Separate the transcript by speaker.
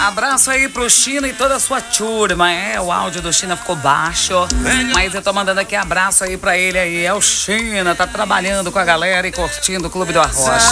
Speaker 1: Abraço aí pro China e toda a sua turma. O áudio do China ficou baixo, mas eu tô mandando aqui abraço aí pra ele aí. É o China, tá trabalhando com a galera e curtindo o Clube do Arrocha.